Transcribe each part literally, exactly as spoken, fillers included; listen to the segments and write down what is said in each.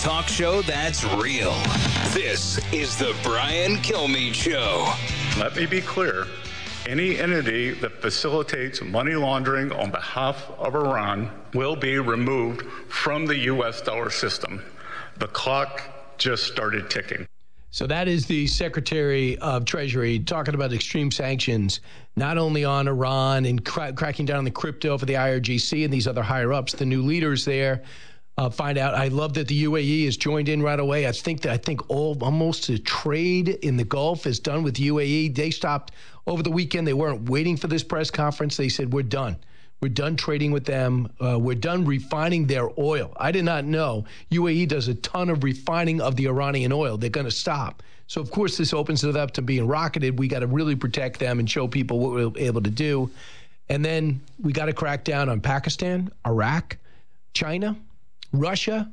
talk show that's real. This is the Brian Kilmeade Show. Let me be clear. Any entity that facilitates money laundering on behalf of Iran will be removed from the U S dollar system. The clock just started ticking. So that is the Secretary of Treasury talking about extreme sanctions, not only on Iran and cra- cracking down on the crypto for the I R G C and these other higher-ups, the new leaders there. Uh, find out. I love that the U A E has joined in right away. I think that I think all almost the trade in the Gulf is done with U A E. They stopped over the weekend. They weren't waiting for this press conference. They said, we're done. We're done trading with them. Uh, we're done refining their oil. I did not know U A E does a ton of refining of the Iranian oil. They're going to stop. So, of course, this opens it up to being rocketed. We got to really protect them and show people what we're able to do. And then we got to crack down on Pakistan, Iraq, China, Russia,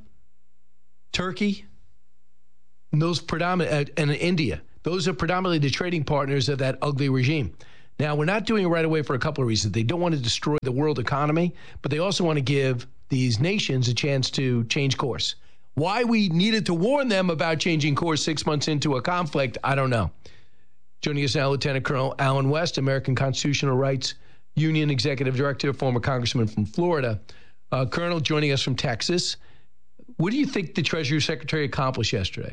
Turkey, and those predominant, uh, and India. Those are predominantly the trading partners of that ugly regime. Now, we're not doing it right away for a couple of reasons. They don't want to destroy the world economy, but they also want to give these nations a chance to change course. Why we needed to warn them about changing course six months into a conflict, I don't know. Joining us now, Lieutenant Colonel Allen West, American Constitutional Rights Union Executive Director, former Congressman from Florida. Uh, Colonel, joining us from Texas. What do you think the Treasury Secretary accomplished yesterday?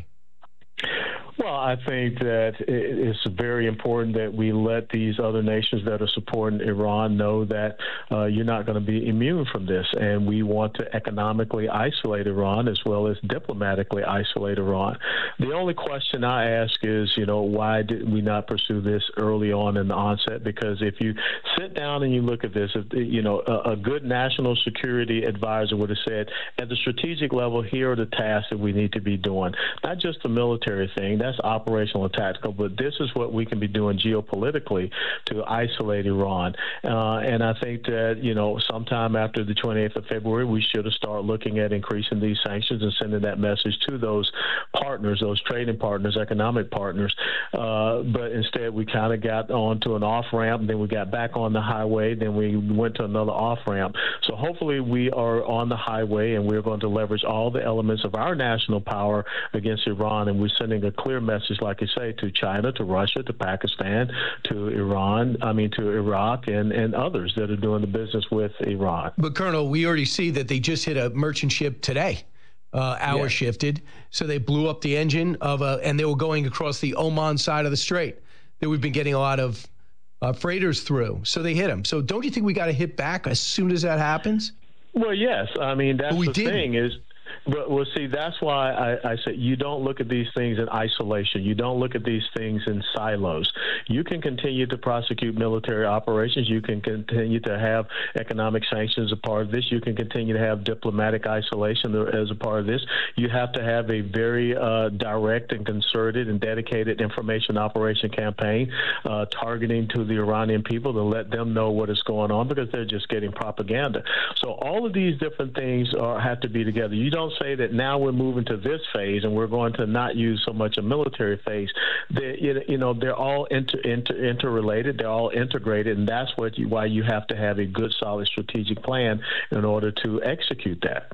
Well, I think that it's very important that we let these other nations that are supporting Iran know that uh, you're not going to be immune from this. And we want to economically isolate Iran as well as diplomatically isolate Iran. The only question I ask is, you know, why did we not pursue this early on in the onset? Because if you sit down and you look at this, you know, a, a good national security advisor would have said, at the strategic level, here are the tasks that we need to be doing. Not just the military thing. That's operational and tactical, but this is what we can be doing geopolitically to isolate Iran. Uh, and I think that, you know, sometime after the twenty-eighth of February, we should have started looking at increasing these sanctions and sending that message to those partners, those trading partners, economic partners. Uh, but instead, we kind of got onto an off-ramp, then we got back on the highway, then we went to another off-ramp. So hopefully we are on the highway, and we're going to leverage all the elements of our national power against Iran, and we're sending a clear message, like I say, to China, to Russia, to Pakistan, to Iran, I mean, to Iraq and, and others that are doing the business with Iran. But, Colonel, we already see that they just hit a merchant ship today. Uh, hour yeah. shifted. So they blew up the engine of a, and they were going across the Oman side of the strait that we've been getting a lot of uh, freighters through. So they hit them. So don't you think we got to hit back as soon as that happens? Well, yes. I mean, that's the didn't. thing is, but well, see, that's why I, I say you don't look at these things in isolation. You don't look at these things in silos. You can continue to prosecute military operations. You can continue to have economic sanctions as a part of this. You can continue to have diplomatic isolation as a part of this. You have to have a very uh, direct and concerted and dedicated information operation campaign uh, targeting to the Iranian people to let them know what is going on, because they're just getting propaganda. So all of these different things are, have to be together. You don't say that now we're moving to this phase and we're going to not use so much a military phase. They, you know, they're all inter, inter, interrelated. They're all integrated, and that's what you, why you have to have a good, solid strategic plan in order to execute that.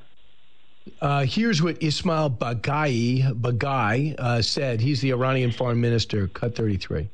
Uh, here's what Ismail Baghai, Baghai uh, said. He's the Iranian foreign minister, cut thirty-three.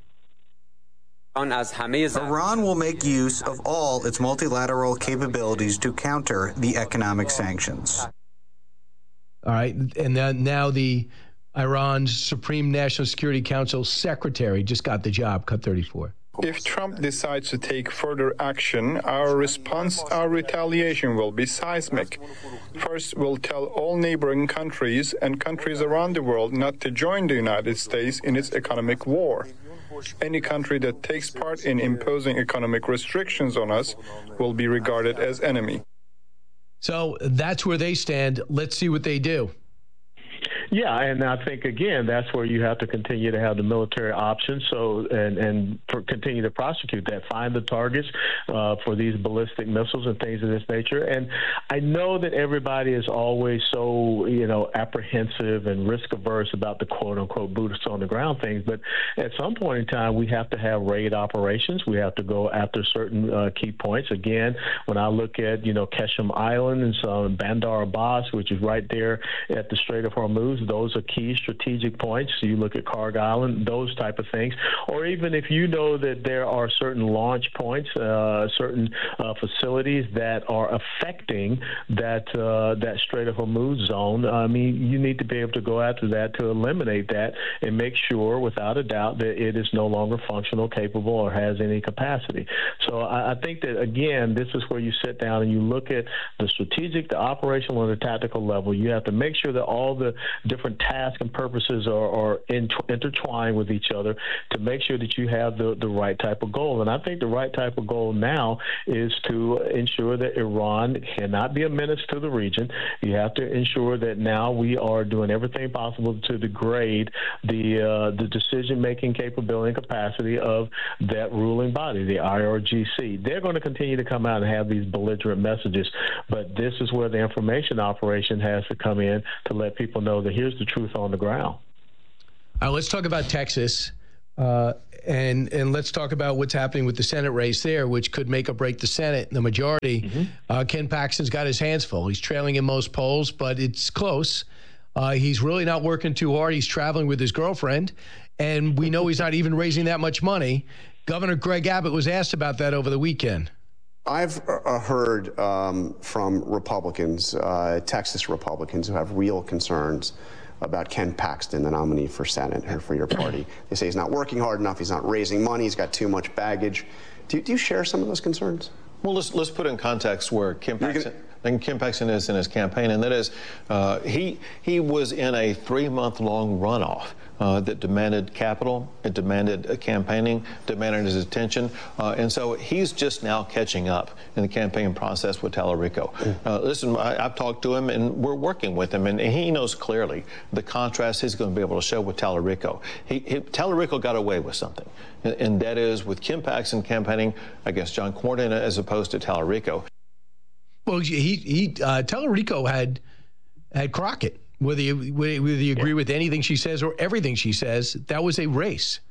Iran will make use of all its multilateral capabilities to counter the economic sanctions. All right, and then now the Iran's Supreme National Security Council secretary just got the job, cut thirty-four. If Trump decides to take further action, our response, our retaliation will be seismic. First, we'll tell all neighboring countries and countries around the world not to join the United States in its economic war. Any country that takes part in imposing economic restrictions on us will be regarded as enemy. So that's where they stand. Let's see what they do. Yeah, and I think again that's where you have to continue to have the military option. So and and for, continue to prosecute that, find the targets uh, for these ballistic missiles and things of this nature. And I know that everybody is always so you know apprehensive and risk averse about the quote unquote boots on the ground things, but at some point in time we have to have raid operations. We have to go after certain uh, key points. Again, when I look at you know Keshem Island and some Bandar Abbas, which is right there at the Strait of Hormuz, those are key strategic points. So you look at Karg Island, those type of things. Or even if you know that there are certain launch points, uh, certain uh, facilities that are affecting that uh, that Strait of Hormuz zone, I mean, you need to be able to go after that to eliminate that and make sure, without a doubt, that it is no longer functional, capable, or has any capacity. So I, I think that, again, this is where you sit down and you look at the strategic, the operational, and the tactical level. You have to make sure that all the different tasks and purposes are, are int- intertwined with each other to make sure that you have the, the right type of goal. And I think the right type of goal now is to ensure that Iran cannot be a menace to the region. You have to ensure that now we are doing everything possible to degrade the uh, the decision-making capability and capacity of that ruling body, the I R G C. They're going to continue to come out and have these belligerent messages, but this is where the information operation has to come in to let people know that here's the truth on the ground. All right, let's talk about Texas, uh, and and let's talk about what's happening with the Senate race there, which could make or break the Senate, the majority. Mm-hmm. Uh, Ken Paxton's got his hands full. He's trailing in most polls, but it's close. Uh, he's really not working too hard. He's traveling with his girlfriend, and we know he's not even raising that much money. Governor Greg Abbott was asked about that over the weekend. I've uh, heard um, from Republicans, uh, Texas Republicans, who have real concerns about Ken Paxton, the nominee for Senate or for your party. They say he's not working hard enough, he's not raising money, he's got too much baggage. Do, do you share some of those concerns? Well, let's let's put in context where Ken Paxton, and Ken Paxton is in his campaign, and that is uh, he he was in a three-month-long runoff uh, that demanded capital, it demanded uh, campaigning, demanded his attention, uh, and so he's just now catching up in the campaign process with Tallarico. Uh, listen, I, I've talked to him, and we're working with him, and, and he knows clearly the contrast he's going to be able to show with Tallarico. He, he, Tallarico got away with something, and, and that is with Ken Paxton campaigning against John Cornyn as opposed to Tallarico. Well, he he uh, Tallarico had had Crockett. Whether you whether you agree yeah. with anything she says or everything she says, that was a race.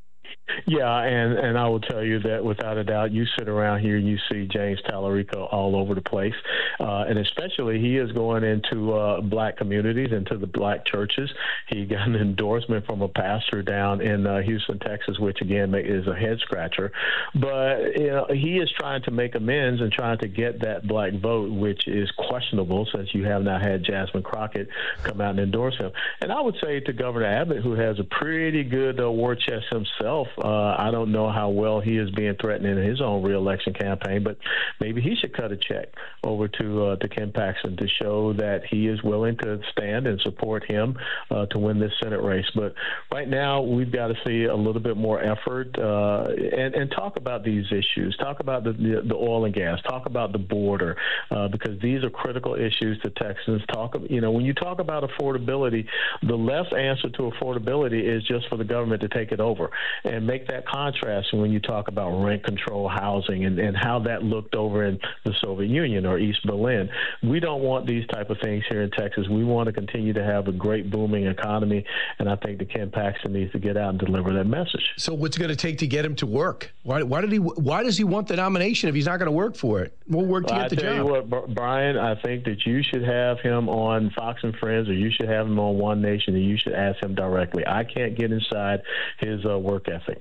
Yeah, and, and I will tell you that without a doubt, you sit around here, you see James Tallarico all over the place, uh, and especially he is going into uh, black communities, into the black churches. He got an endorsement from a pastor down in uh, Houston, Texas, which again is a head scratcher. But you know, he is trying to make amends and trying to get that black vote, which is questionable since you have now had Jasmine Crockett come out and endorse him. And I would say to Governor Abbott, who has a pretty good uh, war chest himself. Uh, I don't know how well he is being threatened in his own reelection campaign, but maybe he should cut a check over to uh, to Ken Paxton to show that he is willing to stand and support him uh, to win this Senate race. But right now, we've got to see a little bit more effort uh, and, and talk about these issues. Talk about the, the, the oil and gas. Talk about the border, uh, because these are critical issues to Texans. Talk, you know, when you talk about affordability, the left answer to affordability is just for the government to take it over. And make that contrast when you talk about rent control housing and, and how that looked over in the Soviet Union or East Berlin. We don't want these type of things here in Texas. We want to continue to have a great booming economy, and I think that Ken Paxton needs to get out and deliver that message. So what's it going to take to get him to work? Why, why did he? Why does he want the nomination if he's not going to work for it? We'll work to well, get the I tell job. You what, Brian, I think that you should have him on Fox and Friends, or you should have him on One Nation, and you should ask him directly. I can't get inside his uh, work ethic.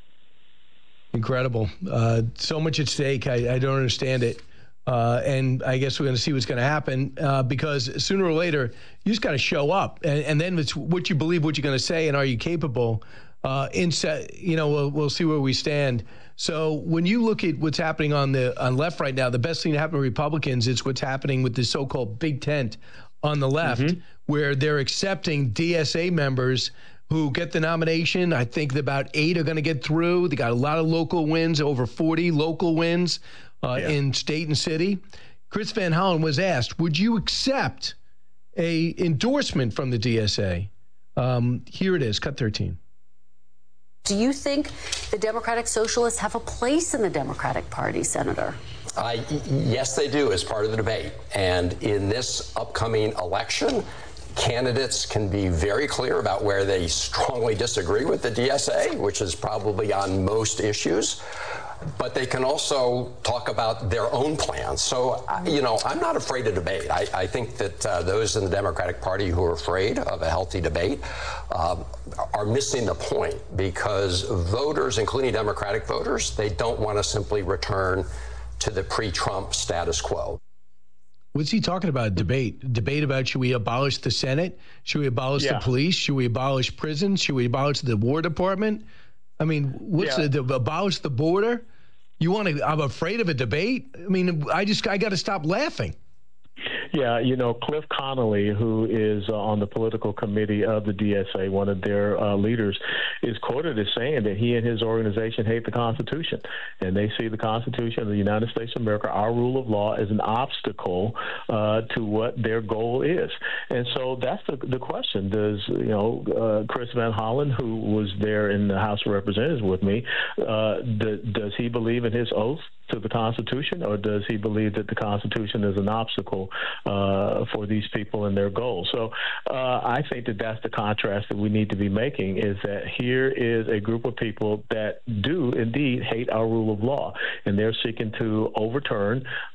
Incredible. Uh, so much at stake. I, I don't understand it. Uh, and I guess we're going to see what's going to happen uh, because sooner or later, you just got to show up. And, and then it's what you believe, what you're going to say, and are you capable? Uh, in, you know, we'll, we'll see where we stand. So when you look at what's happening on the on left right now, the best thing to happen to Republicans is what's happening with the so-called big tent on the left, mm-hmm. where they're accepting D S A members who get the nomination. I think about eight are going to get through. They got a lot of local wins, over forty local wins uh, yeah. in state and city. Chris Van Hollen was asked, would you accept a endorsement from the D S A. Um, here it is, cut thirteen. Do you think the Democratic Socialists have a place in the Democratic Party, Senator? Uh, yes, they do, as part of the debate. And in this upcoming election, candidates can be very clear about where they strongly disagree with the D S A, which is probably on most issues. But they can also talk about their own plans. So, you know, I'm not afraid of debate. I, I think that uh, those in the Democratic Party who are afraid of a healthy debate uh, are missing the point, because voters, including Democratic voters, they don't want to simply return to the pre-Trump status quo. What's he talking about? Debate. Debate about, should we abolish the Senate? Should we abolish yeah. the police? Should we abolish prisons? Should we abolish the War Department? I mean, what's yeah. the, the abolish the border? You want to? I'm afraid of a debate. I mean, I just I got to stop laughing. Yeah, you know, Cliff Connolly, who is uh, on the political committee of the D S A, one of their uh, leaders, is quoted as saying that he and his organization hate the Constitution, and they see the Constitution of the United States of America, our rule of law, as an obstacle uh, to what their goal is. And so that's the, the question. Does, you know, uh, Chris Van Hollen, who was there in the House of Representatives with me, uh, d- does he believe in his oath to the Constitution, or does he believe that the Constitution is an obstacle uh, for these people and their goals? So uh, I think that that's the contrast that we need to be making, is that here is a group of people that do indeed hate our rule of law, and they're seeking to overturn